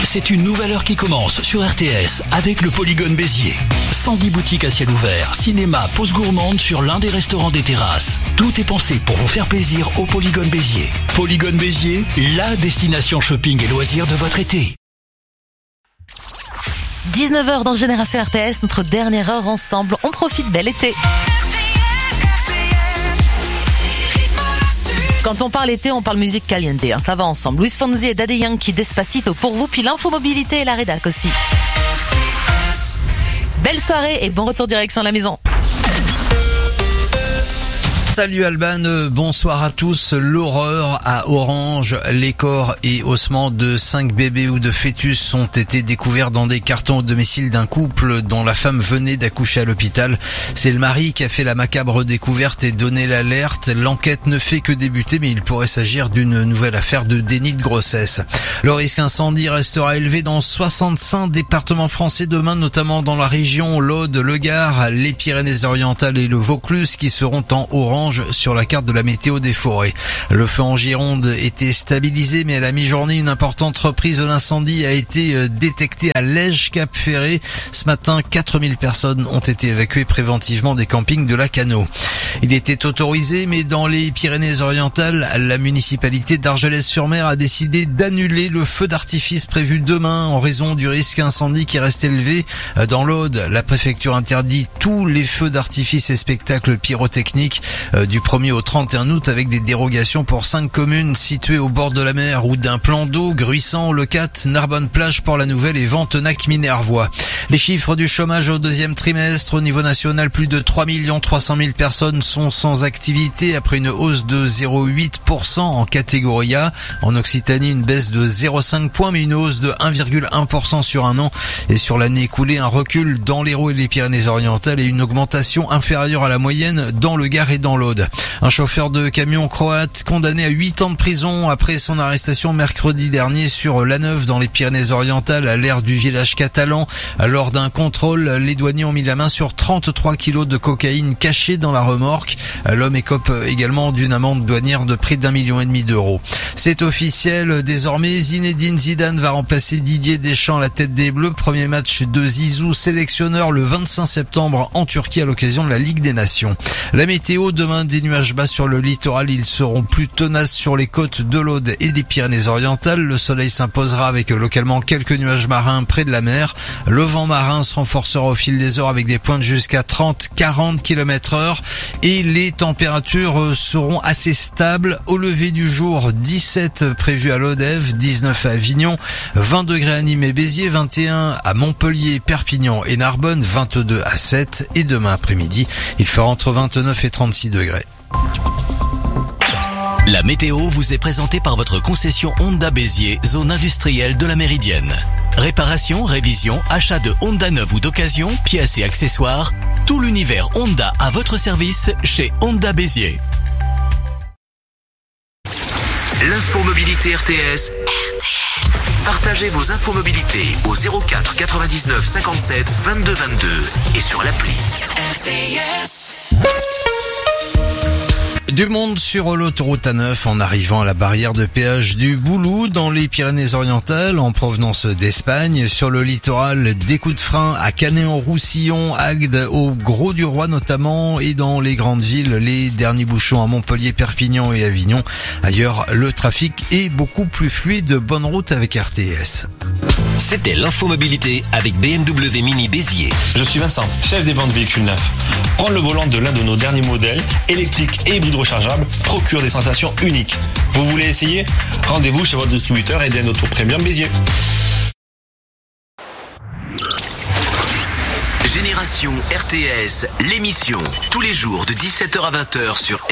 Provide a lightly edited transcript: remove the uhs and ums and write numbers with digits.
c'est une nouvelle heure qui commence sur RTS avec le Polygone Béziers. 110 boutiques à ciel ouvert, cinéma, pause gourmande sur l'un des restaurants des terrasses. Tout est pensé pour vous faire plaisir au Polygone Béziers. Polygone Béziers, la destination shopping et loisirs de votre été. 19h dans Génération RTS, notre dernière heure ensemble. On profite, bel été. Quand on parle été, on parle musique caliente, hein, ça va ensemble. Luis Fonsi et Daddy Yankee, Despacito pour vous, puis l'infomobilité et la rédac aussi. Belle soirée et bon retour direction la maison. Salut Alban, bonsoir à tous. L'horreur à Orange, les corps et ossements de 5 bébés ou de fœtus ont été découverts dans des cartons au domicile d'un couple dont la femme venait d'accoucher à l'hôpital. C'est le mari qui a fait la macabre découverte et donné l'alerte. L'enquête ne fait que débuter, mais il pourrait s'agir d'une nouvelle affaire de déni de grossesse. Le risque incendie restera élevé dans 65 départements français demain, notamment dans la région l'Aude, le Gard, les Pyrénées-Orientales et le Vaucluse qui seront en orange sur la carte de la météo des forêts. Le feu en Gironde était stabilisé, mais à la mi-journée, une importante reprise de l'incendie a été détectée à Lège-Cap-Ferré. Ce matin, 4000 personnes ont été évacuées préventivement des campings de la Cano. Il était autorisé, mais dans les Pyrénées-Orientales, la municipalité d'Argelès-sur-Mer a décidé d'annuler le feu d'artifice prévu demain en raison du risque incendie qui reste élevé. Dans l'Aude, la préfecture interdit tous les feux d'artifice et spectacles pyrotechniques du 1er au 31 août avec des dérogations pour 5 communes situées au bord de la mer ou d'un plan d'eau: Gruissant, Leucate, Narbonne-Plage, Port-la-Nouvelle et Ventenac-Minervois. Les chiffres du chômage au deuxième trimestre au niveau national, plus de 3 300 000 personnes sont sans activité après une hausse de 0,8% en catégorie A. En Occitanie, une baisse de 0,5 points mais une hausse de 1,1% sur un an. Et sur l'année écoulée, un recul dans l'Hérault et les Pyrénées-Orientales et une augmentation inférieure à la moyenne dans le Gard et dans l'Aude. Un chauffeur de camion croate condamné à 8 ans de prison après son arrestation mercredi dernier sur La Neuve dans les Pyrénées-Orientales à l'ère du village catalan. Lors d'un contrôle, les douaniers ont mis la main sur 33 kilos de cocaïne cachée dans la remorque. L'homme écope également d'une amende douanière de près d'1,5 million d'euros. C'est officiel, désormais Zinedine Zidane va remplacer Didier Deschamps à la tête des Bleus. Premier match de Zizou, sélectionneur le 25 septembre en Turquie à l'occasion de la Ligue des Nations. La météo, demain des nuages bas sur le littoral, ils seront plus tenaces sur les côtes de l'Aude et des Pyrénées-Orientales. Le soleil s'imposera avec localement quelques nuages marins près de la mer. Le vent marin se renforcera au fil des heures avec des pointes jusqu'à 30-40 km/h et les températures seront assez stables. Au lever du jour, 17 prévus à Lodève, 19 à Avignon, 20 degrés à Nîmes et Béziers, 21 à Montpellier, Perpignan et Narbonne, 22 à 7 et demain après-midi, il fera entre 29 et 36 degrés. La météo vous est présentée par votre concession Honda Béziers, zone industrielle de la Méridienne. Réparation, révision, achat de Honda neuve ou d'occasion, pièces et accessoires, tout l'univers Honda à votre service chez Honda Béziers. L'infomobilité RTS. Partagez vos infomobilités au 04 99 57 22 22 et sur l'appli RTS. Du monde sur l'autoroute A9 en arrivant à la barrière de péage du Boulou dans les Pyrénées-Orientales en provenance d'Espagne. Sur le littoral, des coups de frein à Canet-en-Roussillon, Agde, au Grau-du-Roi notamment, et dans les grandes villes, les derniers bouchons à Montpellier, Perpignan et Avignon. Ailleurs, le trafic est beaucoup plus fluide. Bonne route avec RTS. C'était l'infomobilité avec BMW Mini Béziers. Je suis Vincent, chef des ventes véhicules neufs. Prendre le volant de l'un de nos derniers modèles, électriques et hybrides rechargeables, procure des sensations uniques. Vous voulez essayer ? Rendez-vous chez votre distributeur et d'un Auto Premium Béziers. Génération RTS, l'émission, tous les jours de 17h à 20h sur